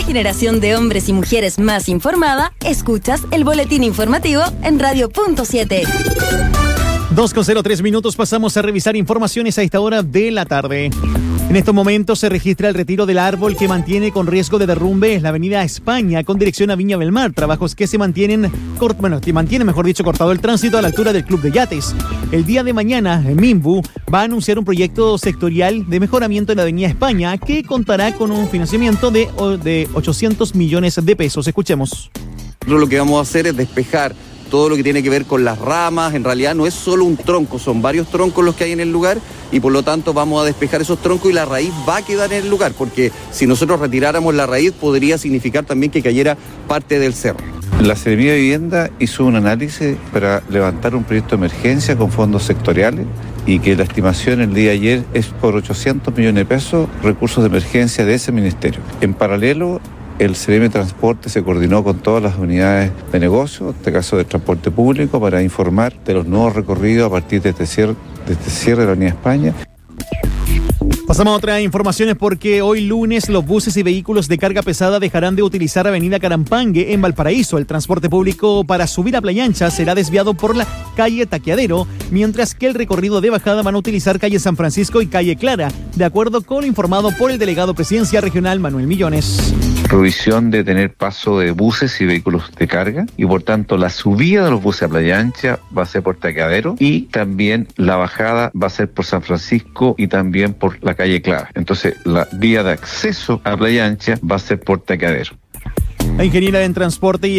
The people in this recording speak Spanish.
generación de hombres y mujeres más informada, escuchas el boletín informativo en Radio.7. 2:03 minutos, pasamos a revisar informaciones a esta hora de la tarde. En estos momentos se registra el retiro del árbol que mantiene con riesgo de derrumbe en la avenida España con dirección a Viña del Mar. Trabajos que mantienen cortado el tránsito a la altura del Club de Yates. El día de mañana, Minbu va a anunciar un proyecto sectorial de mejoramiento en la avenida España que contará con un financiamiento de 800 millones de pesos. Escuchemos. Lo que vamos a hacer es despejar todo lo que tiene que ver con las ramas. En realidad no es solo un tronco, son varios troncos los que hay en el lugar y por lo tanto vamos a despejar esos troncos y la raíz va a quedar en el lugar, porque si nosotros retiráramos la raíz podría significar también que cayera parte del cerro. La Seremía de Vivienda hizo un análisis para levantar un proyecto de emergencia con fondos sectoriales y que la estimación el día de ayer es por 800 millones de pesos, recursos de emergencia de ese ministerio. En paralelo, el CRM de Transporte se coordinó con todas las unidades de negocio, en este caso de transporte público, para informar de los nuevos recorridos a partir de este cierre de la Avenida España. Pasamos a otras informaciones porque hoy lunes los buses y vehículos de carga pesada dejarán de utilizar Avenida Carampangue en Valparaíso. El transporte público para subir a Playa Ancha será desviado por la calle Taqueadero, mientras que el recorrido de bajada van a utilizar calle San Francisco y calle Clara, de acuerdo con lo informado por el delegado Presidencia Regional Manuel Millones. Prohibición de tener paso de buses y vehículos de carga y por tanto la subida de los buses a Playa Ancha va a ser por Taqueadero y también la bajada va a ser por San Francisco y también por la calle Clara. Entonces la vía de acceso a Playa Ancha va a ser por Taqueadero. La ingeniera en transporte y